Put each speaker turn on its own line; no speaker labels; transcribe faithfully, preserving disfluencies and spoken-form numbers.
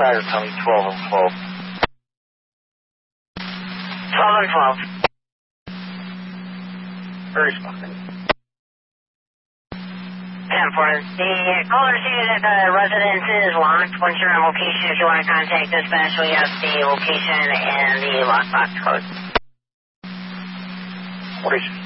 Dispatcher, tell me twelve and twelve.
twelve and twelve.
Very smart.
ten four. The caller stated that the residence is locked. Once you're on location, if you want to contact dispatch, we have the location and the lockbox code.
forty-six